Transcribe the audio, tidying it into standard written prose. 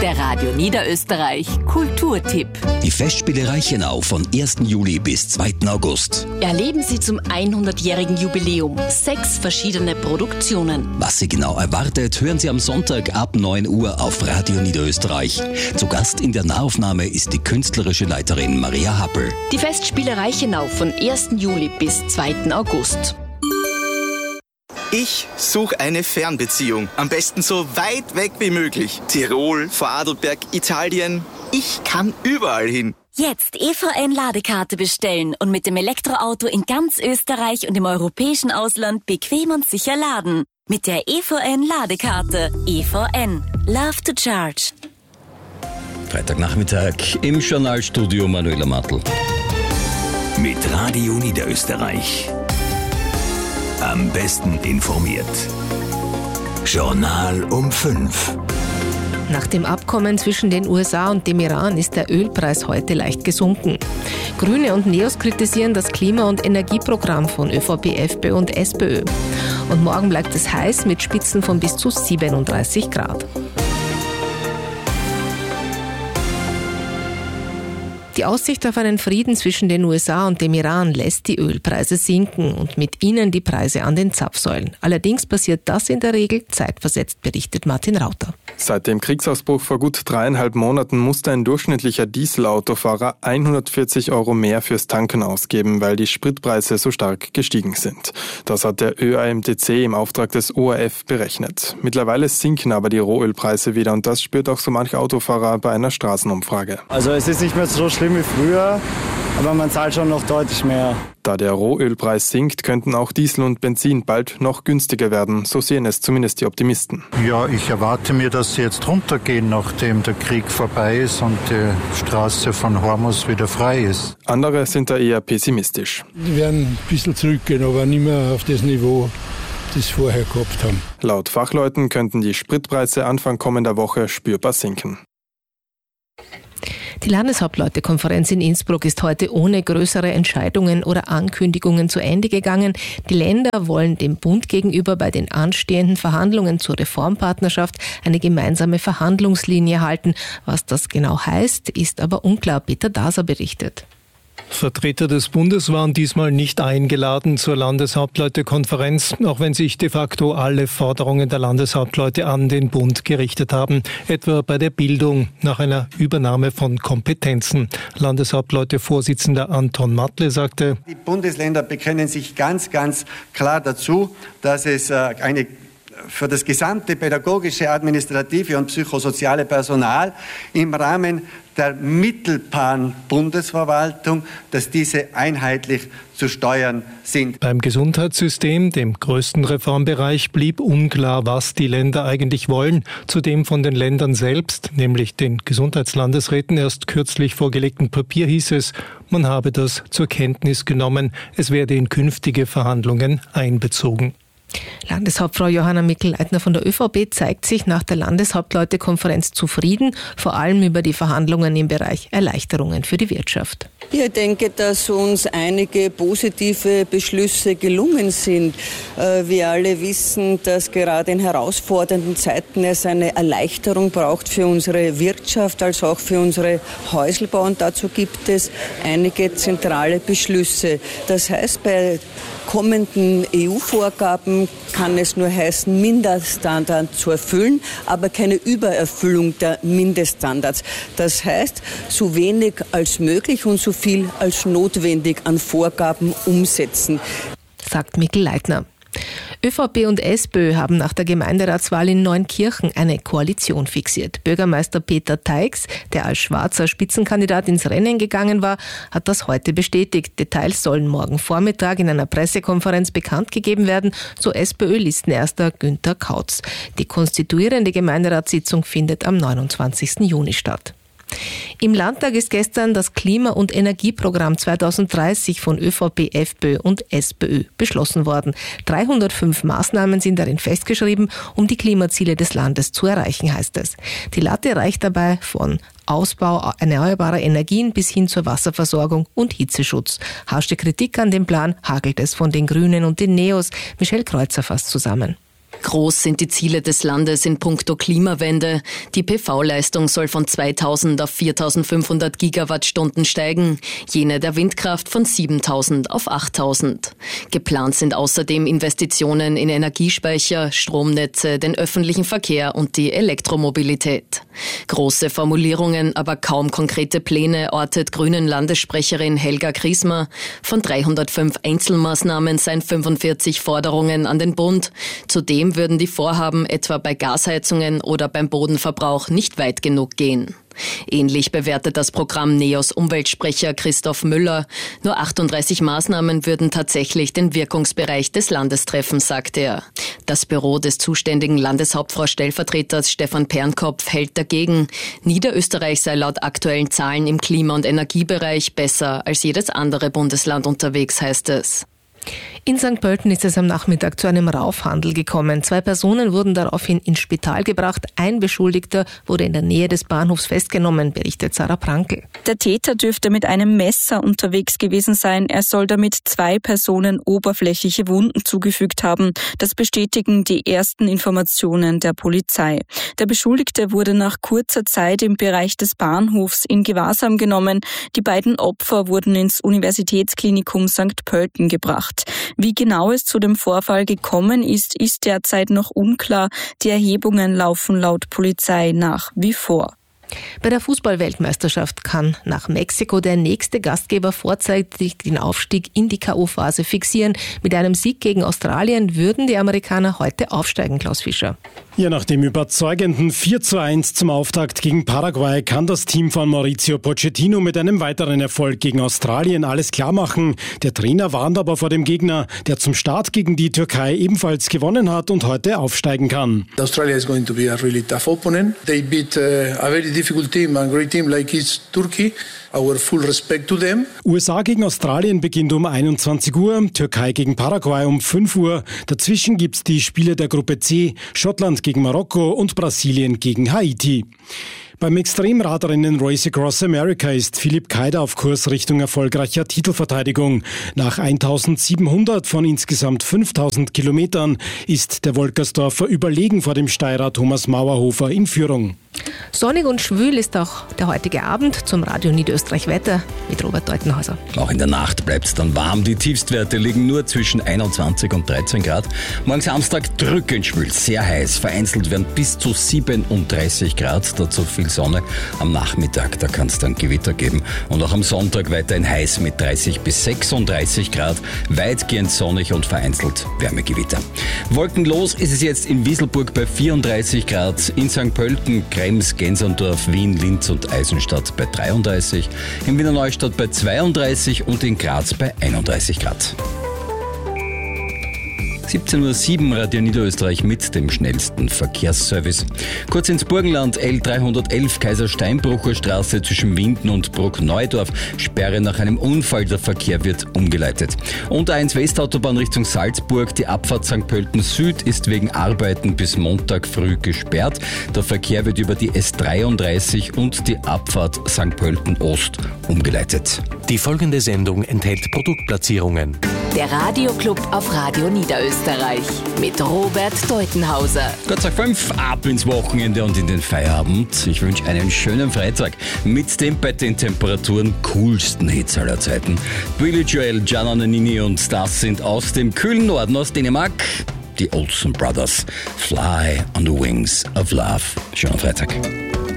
Der Radio Niederösterreich Kulturtipp. Die Festspiele Reichenau von 1. Juli bis 2. August. Erleben Sie zum 100-jährigen Jubiläum 6 verschiedene Produktionen. Was Sie genau erwartet, hören Sie am Sonntag ab 9 Uhr auf Radio Niederösterreich. Zu Gast in der Nahaufnahme ist die künstlerische Leiterin Maria Happel. Die Festspiele Reichenau von 1. Juli bis 2. August. Ich suche eine Fernbeziehung. Am besten so weit weg wie möglich. Tirol, Vorarlberg, Italien. Ich kann überall hin. Jetzt EVN-Ladekarte bestellen und mit dem Elektroauto in ganz Österreich und im europäischen Ausland bequem und sicher laden. Mit der EVN-Ladekarte. EVN. Love to charge. Freitagnachmittag im Journalstudio Manuela Matl. Mit Radio Niederösterreich. Am besten informiert. Journal um 5. Nach dem Abkommen zwischen den USA und dem Iran ist der Ölpreis heute leicht gesunken. Grüne und Neos kritisieren das Klima- und Energieprogramm von ÖVP, FPÖ und SPÖ. Und morgen bleibt es heiß mit Spitzen von bis zu 37 Grad. Die Aussicht auf einen Frieden zwischen den USA und dem Iran lässt die Ölpreise sinken und mit ihnen die Preise an den Zapfsäulen. Allerdings passiert das in der Regel zeitversetzt, berichtet Martin Rauter. Seit dem Kriegsausbruch vor gut 3,5 Monaten musste ein durchschnittlicher Dieselautofahrer 140 € mehr fürs Tanken ausgeben, weil die Spritpreise so stark gestiegen sind. Das hat der ÖAMTC im Auftrag des ORF berechnet. Mittlerweile sinken aber die Rohölpreise wieder und das spürt auch so mancher Autofahrer bei einer Straßenumfrage. Also es ist nicht mehr so schlimm wie früher, aber man zahlt schon noch deutlich mehr. Da der Rohölpreis sinkt, könnten auch Diesel und Benzin bald noch günstiger werden. So sehen es zumindest die Optimisten. Ja, ich erwarte mir, dass sie jetzt runtergehen, nachdem der Krieg vorbei ist und die Straße von Hormuz wieder frei ist. Andere sind da eher pessimistisch. Die werden ein bisschen zurückgehen, aber nicht mehr auf das Niveau, das sie vorher gehabt haben. Laut Fachleuten könnten die Spritpreise Anfang kommender Woche spürbar sinken. Die Landeshauptleutekonferenz in Innsbruck ist heute ohne größere Entscheidungen oder Ankündigungen zu Ende gegangen. Die Länder wollen dem Bund gegenüber bei den anstehenden Verhandlungen zur Reformpartnerschaft eine gemeinsame Verhandlungslinie halten. Was das genau heißt, ist aber unklar. Peter Daser berichtet. Vertreter des Bundes waren diesmal nicht eingeladen zur Landeshauptleutekonferenz, auch wenn sich de facto alle Forderungen der Landeshauptleute an den Bund gerichtet haben, etwa bei der Bildung nach einer Übernahme von Kompetenzen. Landeshauptleute-Vorsitzender Anton Matle sagte: Die Bundesländer bekennen sich ganz, ganz klar dazu, dass es für das gesamte pädagogische, administrative und psychosoziale Personal im Rahmen der mittelbaren Bundesverwaltung, dass diese einheitlich zu steuern sind. Beim Gesundheitssystem, dem größten Reformbereich, blieb unklar, was die Länder eigentlich wollen. Zudem von den Ländern selbst, nämlich den Gesundheitslandesräten, erst kürzlich vorgelegten Papier hieß es, man habe das zur Kenntnis genommen. Es werde in künftige Verhandlungen einbezogen. Landeshauptfrau Johanna Mikl-Leitner von der ÖVP zeigt sich nach der Landeshauptleutekonferenz zufrieden, vor allem über die Verhandlungen im Bereich Erleichterungen für die Wirtschaft. Ich denke, dass uns einige positive Beschlüsse gelungen sind. Wir alle wissen, dass gerade in herausfordernden Zeiten es eine Erleichterung braucht für unsere Wirtschaft, als auch für unsere Häuselbau. Und dazu gibt es einige zentrale Beschlüsse. Das heißt, bei kommenden EU-Vorgaben kann es nur heißen, Mindeststandards zu erfüllen, aber keine Übererfüllung der Mindeststandards. Das heißt, so wenig als möglich und so viel als notwendig an Vorgaben umsetzen, sagt Mikl-Leitner. ÖVP und SPÖ haben nach der Gemeinderatswahl in Neunkirchen eine Koalition fixiert. Bürgermeister Peter Teix, der als schwarzer Spitzenkandidat ins Rennen gegangen war, hat das heute bestätigt. Details sollen morgen Vormittag in einer Pressekonferenz bekannt gegeben werden, so SPÖ-Listenerster Günther Kautz. Die konstituierende Gemeinderatssitzung findet am 29. Juni statt. Im Landtag ist gestern das Klima- und Energieprogramm 2030 von ÖVP, FPÖ und SPÖ beschlossen worden. 305 Maßnahmen sind darin festgeschrieben, um die Klimaziele des Landes zu erreichen, heißt es. Die Latte reicht dabei von Ausbau erneuerbarer Energien bis hin zur Wasserversorgung und Hitzeschutz. Harsche Kritik an dem Plan hagelt es von den Grünen und den Neos. Michelle Kreuzer fasst zusammen. Groß sind die Ziele des Landes in puncto Klimawende. Die PV-Leistung soll von 2000 auf 4500 Gigawattstunden steigen, jene der Windkraft von 7000 auf 8000. Geplant sind außerdem Investitionen in Energiespeicher, Stromnetze, den öffentlichen Verkehr und die Elektromobilität. Große Formulierungen, aber kaum konkrete Pläne ortet Grünen-Landessprecherin Helga Griesmer. Von 305 Einzelmaßnahmen seien 45 Forderungen an den Bund. Zudem würden die Vorhaben etwa bei Gasheizungen oder beim Bodenverbrauch nicht weit genug gehen. Ähnlich bewertet das Programm NEOS Umweltsprecher Christoph Müller. Nur 38 Maßnahmen würden tatsächlich den Wirkungsbereich des Landes treffen, sagt er. Das Büro des zuständigen Landeshauptfrau-Stellvertreters Stefan Pernkopf hält dagegen. Niederösterreich sei laut aktuellen Zahlen im Klima- und Energiebereich besser als jedes andere Bundesland unterwegs, heißt es. In St. Pölten ist es am Nachmittag zu einem Raufhandel gekommen. 2 Personen wurden daraufhin ins Spital gebracht. Ein Beschuldigter wurde in der Nähe des Bahnhofs festgenommen, berichtet Sarah Prankel. Der Täter dürfte mit einem Messer unterwegs gewesen sein. Er soll damit 2 Personen oberflächliche Wunden zugefügt haben. Das bestätigen die ersten Informationen der Polizei. Der Beschuldigte wurde nach kurzer Zeit im Bereich des Bahnhofs in Gewahrsam genommen. Die beiden Opfer wurden ins Universitätsklinikum St. Pölten gebracht. Wie genau es zu dem Vorfall gekommen ist derzeit noch unklar. Die Erhebungen laufen laut Polizei nach wie vor. Bei der Fußball-Weltmeisterschaft kann nach Mexiko der nächste Gastgeber vorzeitig den Aufstieg in die K.O.-Phase fixieren. Mit einem Sieg gegen Australien würden die Amerikaner heute aufsteigen, Klaus Fischer. Ja, nach dem überzeugenden 4:1 zum Auftakt gegen Paraguay kann das Team von Mauricio Pochettino mit einem weiteren Erfolg gegen Australien alles klar machen. Der Trainer warnt aber vor dem Gegner, der zum Start gegen die Türkei ebenfalls gewonnen hat und heute aufsteigen kann. Australia is going to be a really tough opponent. They beat a very difficult team, a great team like is Turkey. Our full respect to them. USA gegen Australien beginnt um 21 Uhr, Türkei gegen Paraguay um 5 Uhr. Dazwischen gibt's die Spiele der Gruppe C, Schottland gegen Marokko und Brasilien gegen Haiti. Beim Extremradrennen Race Across America ist Philipp Keider auf Kurs Richtung erfolgreicher Titelverteidigung. Nach 1700 von insgesamt 5000 Kilometern ist der Wolkersdorfer überlegen vor dem Steirer Thomas Mauerhofer in Führung. Sonnig und schwül ist auch der heutige Abend. Zum Radio Niederösterreich Wetter mit Robert Deutenhauser. Auch in der Nacht bleibt es dann warm. Die Tiefstwerte liegen nur zwischen 21 und 13 Grad. Morgen Samstag drückend schwül, sehr heiß. Vereinzelt werden bis zu 37 Grad. Dazu viel Sonne. Am Nachmittag, da kann es dann Gewitter geben. Und auch am Sonntag weiterhin heiß mit 30 bis 36 Grad. Weitgehend sonnig und vereinzelt Wärmegewitter. Wolkenlos ist es jetzt in Wieselburg bei 34 Grad. In St. Pölten, Krems, Gensandorf, Wien, Linz und Eisenstadt bei 33, in Wiener Neustadt bei 32 und in Graz bei 31 Grad. 17:07 Uhr, Radio Niederösterreich mit dem schnellsten Verkehrsservice. Kurz ins Burgenland, L311 Kaisersteinbrucher Straße zwischen Winden und Bruckneudorf. Sperre nach einem Unfall, der Verkehr wird umgeleitet. Und A1 Westautobahn Richtung Salzburg, die Abfahrt St. Pölten Süd ist wegen Arbeiten bis Montag früh gesperrt. Der Verkehr wird über die S33 und die Abfahrt St. Pölten Ost umgeleitet. Die folgende Sendung enthält Produktplatzierungen. Der Radioclub auf Radio Niederösterreich mit Robert Deutenhauser. Gott sei Dank 5 ab ins Wochenende und in den Feierabend. Ich wünsche einen schönen Freitag mit den bei den Temperaturen coolsten Hits aller Zeiten. Billy Joel, Gianna Nannini und das sind aus dem kühlen Norden, aus Dänemark, die Olsen Brothers. Fly on the Wings of Love. Schönen Freitag.